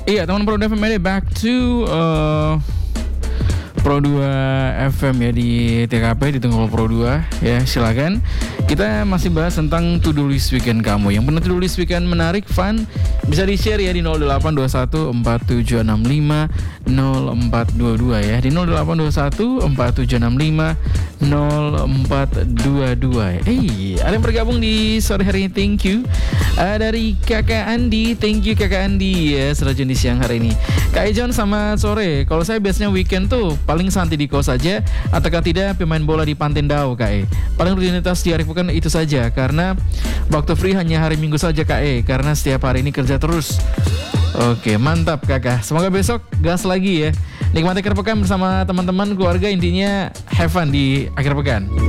Iya, teman Pro 2 FM ini back to Pro 2 FM ya di TKP di Tengah Pro 2 ya, silakan. Kita masih bahas tentang to-do list weekend kamu. Yang pernah to-do list weekend menarik, fun, bisa di-share ya di 0821 4765 0422 ya. Di 0821 4765 0422. Ada yang bergabung di sore hari ini, thank you. Dari Kakak Andi, thank you Kakak Andi ya, serajun di siang hari ini. Kak Ejon sama sore. Kalau saya biasanya weekend tuh paling santai di kos saja, ataukah tidak pemain bola di Pantendau Kak E. Paling rutinitas di hari pekan itu saja, karena waktu free hanya hari Minggu saja Kak E, karena setiap hari ini kerja terus. Oke, mantap kakak. Semoga besok gas lagi ya. Nikmati akhir pekan bersama teman-teman, keluarga, intinya have fun di akhir pekan.